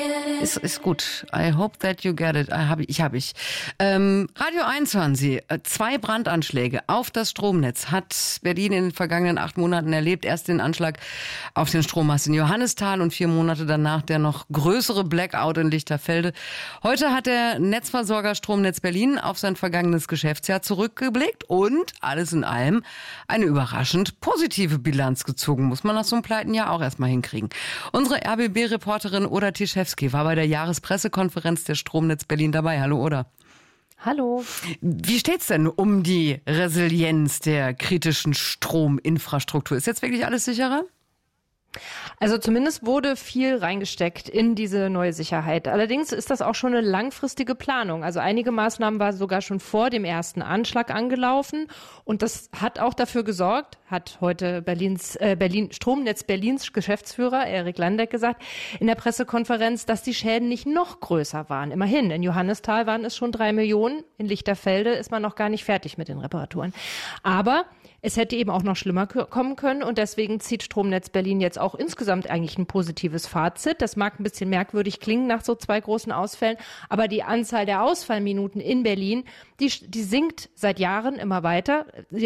Ist gut. I hope that you get it. Ich. Radio 1 hören Sie. 2 Brandanschläge auf das Stromnetz hat Berlin in den vergangenen 8 Monaten erlebt. Erst den Anschlag auf den Strommast in Johannisthal und 4 Monate danach der noch größere Blackout in Lichterfelde. Heute hat der Netzversorger Stromnetz Berlin auf sein vergangenes Geschäftsjahr zurückgeblickt und alles in allem eine überraschend positive Bilanz gezogen. Muss man nach so einem Pleitenjahr auch erstmal hinkriegen. Unsere RBB-Reporterin Oda Tischewski war bei der Jahrespressekonferenz der Stromnetz Berlin dabei. Hallo Oda. Hallo. Wie steht's denn um die Resilienz der kritischen Strominfrastruktur? Ist jetzt wirklich alles sicherer? Also zumindest wurde viel reingesteckt in diese neue Sicherheit. Allerdings ist das auch schon eine langfristige Planung. Also einige Maßnahmen waren sogar schon vor dem ersten Anschlag angelaufen. Und das hat auch dafür gesorgt, hat heute Stromnetz Berlins Geschäftsführer Erik Landeck gesagt, in der Pressekonferenz, dass die Schäden nicht noch größer waren. Immerhin, in Johannisthal waren es schon 3 Millionen. In Lichterfelde ist man noch gar nicht fertig mit den Reparaturen. Aber es hätte eben auch noch schlimmer kommen können und deswegen zieht Stromnetz Berlin jetzt auch insgesamt eigentlich ein positives Fazit. Das mag ein bisschen merkwürdig klingen nach so 2 großen Ausfällen, aber die Anzahl der Ausfallminuten in Berlin, die sinkt seit Jahren immer weiter.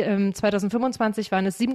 2025 waren es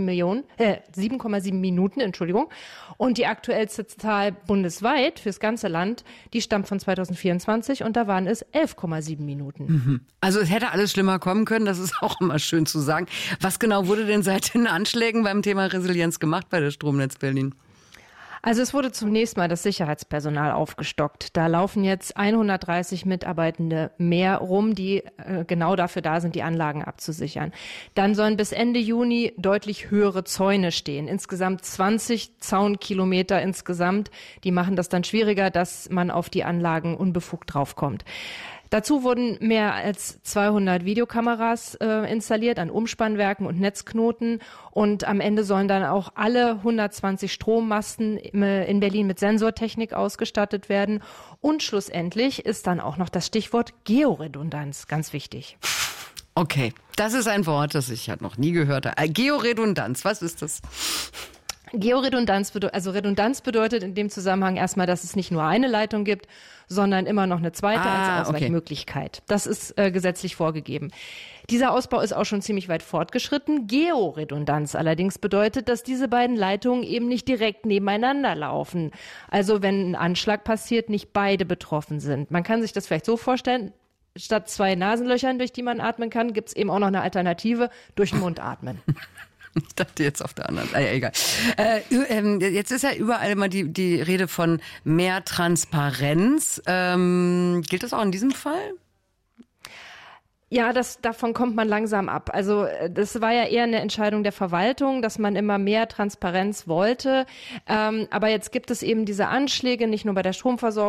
7,7 Minuten, Entschuldigung. Und die aktuellste Zahl bundesweit fürs ganze Land, die stammt von 2024 und da waren es 11,7 Minuten. Also es hätte alles schlimmer kommen können, das ist auch immer schön zu sagen. Was genau wurde denn seit den Anschlägen beim Thema Resilienz gemacht bei der Stromnetz Berlin? Also es wurde zunächst mal das Sicherheitspersonal aufgestockt. Da laufen jetzt 130 Mitarbeitende mehr rum, die genau dafür da sind, die Anlagen abzusichern. Dann sollen bis Ende Juni deutlich höhere Zäune stehen. Insgesamt 20 Zaunkilometer insgesamt. Die machen das dann schwieriger, dass man auf die Anlagen unbefugt draufkommt. Dazu wurden mehr als 200 Videokameras installiert an Umspannwerken und Netzknoten und am Ende sollen dann auch alle 120 Strommasten in Berlin mit Sensortechnik ausgestattet werden und schlussendlich ist dann auch noch das Stichwort Georedundanz ganz wichtig. Okay, das ist ein Wort, das ich noch nie gehört habe. Georedundanz, was ist das? Georedundanz bedeutet in dem Zusammenhang erstmal, dass es nicht nur eine Leitung gibt, sondern immer noch eine zweite als Ausweichmöglichkeit. Okay. Das ist gesetzlich vorgegeben. Dieser Ausbau ist auch schon ziemlich weit fortgeschritten. Georedundanz allerdings bedeutet, dass diese beiden Leitungen eben nicht direkt nebeneinander laufen. Also wenn ein Anschlag passiert, nicht beide betroffen sind. Man kann sich das vielleicht so vorstellen, statt 2 Nasenlöchern, durch die man atmen kann, gibt es eben auch noch eine Alternative, durch den Mund atmen. Ich dachte jetzt auf der anderen. Egal. Jetzt ist ja überall immer die Rede von mehr Transparenz. Gilt das auch in diesem Fall? Ja, davon kommt man langsam ab. Also das war ja eher eine Entscheidung der Verwaltung, dass man immer mehr Transparenz wollte. Aber jetzt gibt es eben diese Anschläge, nicht nur bei der Stromversorgung,